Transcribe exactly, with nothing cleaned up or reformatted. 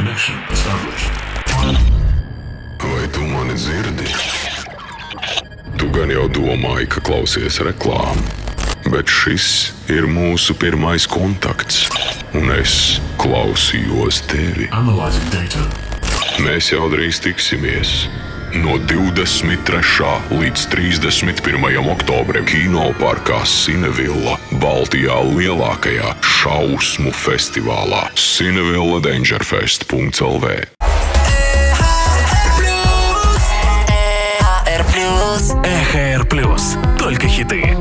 Connection established. Vai tu mani dzirdi? Tu gan jau domāji, ka klausies reklāmu, bet šis ir mūsu pirmais kontakts, un es klausījos tevi. Analyzing data. Mēs jau drīz tiksimies. No divdesmit trešā līdz trīsdesmit pirmajam oktobrim Kinoparkā Cinevilla, Baltijā lielākajā šausmu festivālā Cinevilla Dangerfest punkts L V. ЭХР плюс. Только хиты.